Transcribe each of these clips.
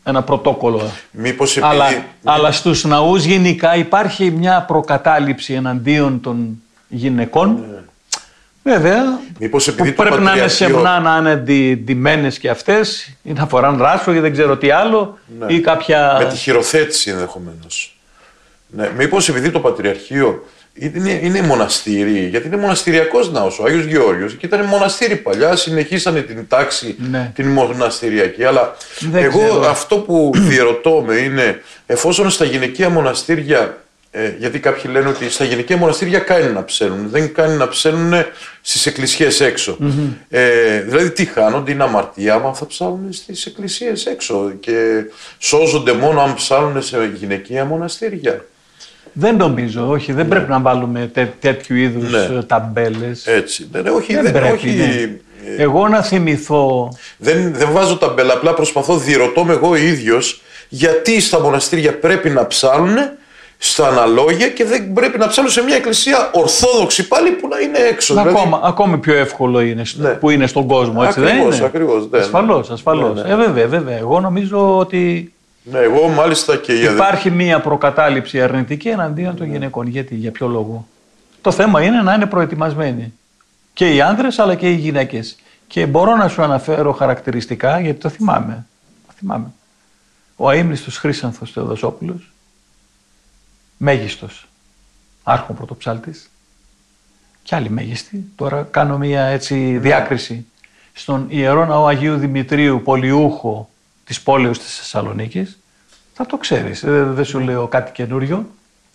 ένα πρωτόκολλο. Μήπως επειδή... Αλλά στους ναούς γενικά υπάρχει μια προκατάληψη εναντίον των γυναικών. Βέβαια, μήπως επειδή που πρέπει να είναι σεμνά, να είναι ντυμένες και αυτές, ή να φοράνε ράσο ή δεν ξέρω τι άλλο, ή κάποια... Με τη χειροθέτηση ενδεχομένως. Ναι. Μήπως επειδή το Πατριαρχείο είναι μοναστήρι, γιατί είναι μοναστηριακός ναός, ο Άγιος Γεώργιος, και ήταν μοναστήρι παλιά, συνεχίσανε την τάξη την μοναστηριακή, αλλά αυτό που διερωτώ με είναι, εφόσον στα γυναικεία μοναστήρια, γιατί κάποιοι λένε ότι στα γυναικεία μοναστήρια κάνει να ψέλνουν, δεν κάνει να ψέλνουν στις εκκλησίες έξω. Δηλαδή τι χάνονται, είναι αμαρτία άμα θα ψάλουν στις εκκλησίες έξω και σώζονται μόνο αν ψάλουν σε γυναικεία μοναστήρια. Δεν νομίζω, όχι, δεν πρέπει να βάλουμε τέτοιου είδους ταμπέλες. Έτσι, δεν πρέπει. Εγώ να θυμηθώ... Δεν βάζω ταμπέλα, απλά προσπαθώ, διερωτώ με εγώ ίδιος, γιατί στα μοναστήρια πρέπει να ψάλουν στα αναλόγια και δεν πρέπει να ψάλουν σε μια εκκλησία ορθόδοξη πάλι που να είναι έξω. Ακόμη πιο εύκολο είναι που είναι στον κόσμο, έτσι δεν είναι? Ακριβώς. Ασφαλώς. Βέβαια. Εγώ νομίζω ότι... Ναι, εγώ μάλιστα και υπάρχει μία προκατάληψη αρνητική εναντίον των γυναικών. Γιατί, για ποιο λόγο? Το θέμα είναι να είναι προετοιμασμένοι. Και οι άνδρες αλλά και οι γυναίκες. Και μπορώ να σου αναφέρω χαρακτηριστικά, γιατί το θυμάμαι. Ο αείμνηστος Χρύσανθος Θεοδοσόπουλος, μέγιστος, άρχον πρωτοψάλτης, και άλλοι μέγιστοι. Τώρα κάνω μία έτσι διάκριση. Στον Ιερό Ναό Αγίου Δημητρίου, πολιούχο της πόλεως της Θεσσαλονίκης, θα το ξέρεις, δεν σου λέω κάτι καινούριο.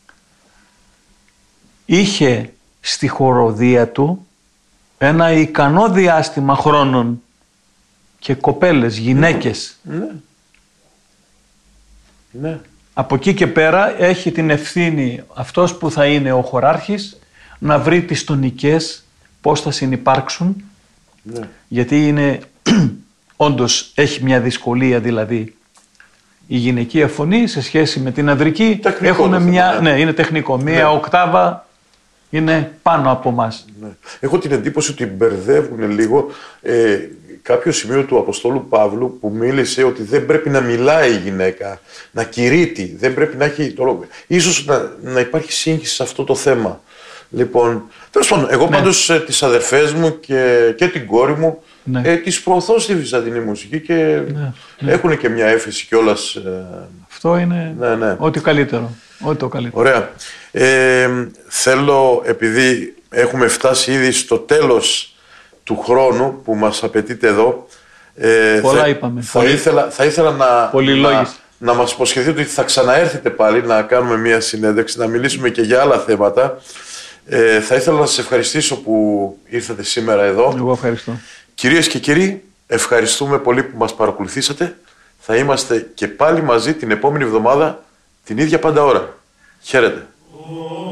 Είχε στη χοροδία του ένα ικανό διάστημα χρόνων και κοπέλες, γυναίκες. Ναι. Από εκεί και πέρα έχει την ευθύνη αυτός που θα είναι ο χωράρχης να βρει τις τονικές, πώς θα συνυπάρξουν, γιατί είναι... Όντως έχει μια δυσκολία, δηλαδή η γυναικεία φωνή σε σχέση με την ανδρική έχουν μια... Ναι, είναι τεχνικό. Μια οκτάβα είναι πάνω από μας. Έχω την εντύπωση ότι μπερδεύουν λίγο κάποιο σημείο του Αποστόλου Παύλου που μίλησε ότι δεν πρέπει να μιλάει η γυναίκα, να κηρύττει, δεν πρέπει να έχει το λόγο. Ίσως να υπάρχει σύγχυση σε αυτό το θέμα. Λοιπόν, τέλος πάντων, εγώ πάντως τις αδερφές μου και την κόρη μου τις προωθώ στη βυζαντινή μουσική και έχουν και μια έφεση κιόλας. Αυτό είναι ό,τι καλύτερο. Ό,τι το καλύτερο. Ωραία. Θέλω, επειδή έχουμε φτάσει ήδη στο τέλος του χρόνου που μας απαιτείται εδώ, πολλά είπαμε. Θα ήθελα να μας υποσχεθείτε ότι θα ξαναέρθετε πάλι να κάνουμε μια συνέντευξη, να μιλήσουμε και για άλλα θέματα. Θα ήθελα να σας ευχαριστήσω που ήρθατε σήμερα εδώ. Εγώ ευχαριστώ. Κυρίες και κύριοι, ευχαριστούμε πολύ που μας παρακολουθήσατε. Θα είμαστε και πάλι μαζί την επόμενη εβδομάδα την ίδια πάντα ώρα. Χαίρετε.